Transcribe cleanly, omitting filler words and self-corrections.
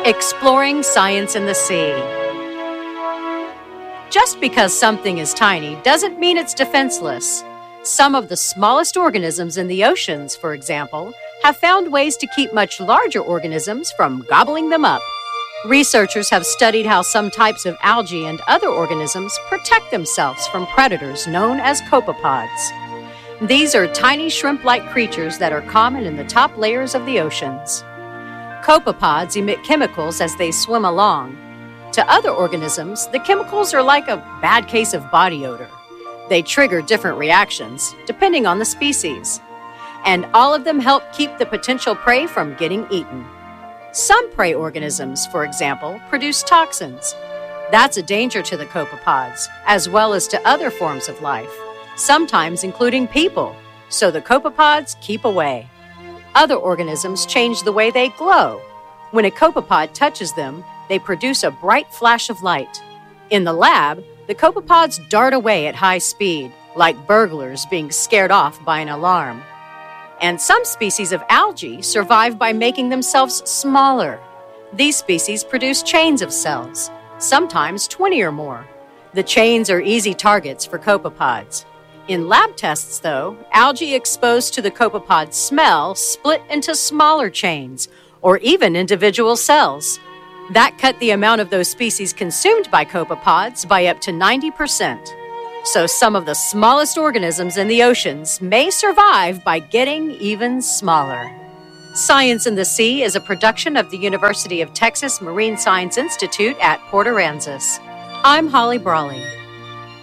Exploring science in the sea. Just because something is tiny doesn't mean it's defenseless. Some of the smallest organisms in the oceans, for example, have found ways to keep much larger organisms from gobbling them up. Researchers have studied how some types of algae and other organisms protect themselves from predators known as copepods. These are tiny shrimp-like creatures that are common in the top layers of the oceans. Copepods emit chemicals as they swim along. To other organisms, the chemicals are like a bad case of body odor. They trigger different reactions, depending on the species. And all of them help keep the potential prey from getting eaten. Some prey organisms, for example, produce toxins. That's a danger to the copepods, as well as to other forms of life, sometimes including people, so the copepods keep away. Other organisms change the way they glow. When a copepod touches them, they produce a bright flash of light. In the lab, the copepods dart away at high speed, like burglars being scared off by an alarm. And some species of algae survive by making themselves smaller. These species produce chains of cells, sometimes 20 or more. The chains are easy targets for copepods. In lab tests, though, algae exposed to the copepod's smell split into smaller chains, or even individual cells. That cut the amount of those species consumed by copepods by up to 90%. So some of the smallest organisms in the oceans may survive by getting even smaller. Science in the Sea is a production of the University of Texas Marine Science Institute at Port Aransas. I'm Holly Brawley.